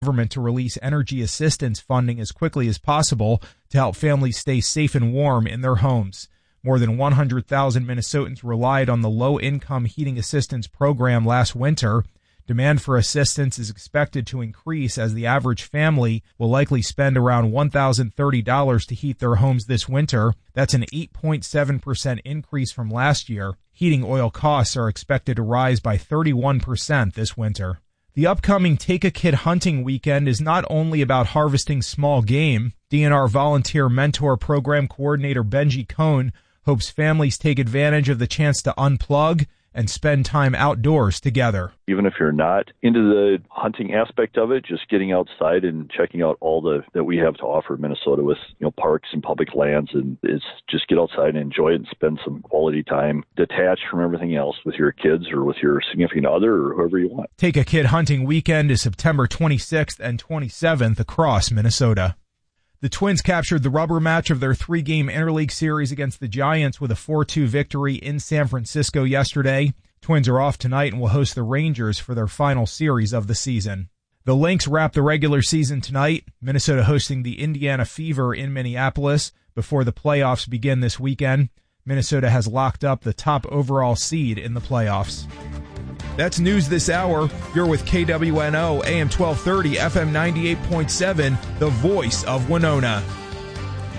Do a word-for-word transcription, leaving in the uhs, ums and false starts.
Government to release energy assistance funding as quickly as possible to help families stay safe and warm in their homes. More than one hundred thousand Minnesotans relied on the low-income heating assistance program last winter. Demand for assistance is expected to increase as the average family will likely spend around one thousand thirty dollars to heat their homes this winter. That's an eight point seven percent increase from last year. Heating oil costs are expected to rise by thirty-one percent this winter. The upcoming Take a Kid Hunting Weekend is not only about harvesting small game. D N R Volunteer Mentor Program Coordinator Benji Cohn hopes families take advantage of the chance to unplug and spend time outdoors together. Even if you're not into the hunting aspect of it, just getting outside and checking out all the that we have to offer in Minnesota with, you know, parks and public lands, and it's just get outside and enjoy it and spend some quality time detached from everything else with your kids or with your significant other or whoever you want. Take a Kid Hunting Weekend is September twenty-sixth and twenty-seventh across Minnesota. The Twins captured the rubber match of their three-game interleague series against the Giants with a four two victory in San Francisco yesterday. Twins are off tonight and will host the Rangers for their final series of the season. The Lynx wrap the regular season tonight, Minnesota hosting the Indiana Fever in Minneapolis before the playoffs begin this weekend. Minnesota has locked up the top overall seed in the playoffs. That's news this hour. You're with K W N O, A M twelve thirty, F M ninety-eight point seven, the voice of Winona.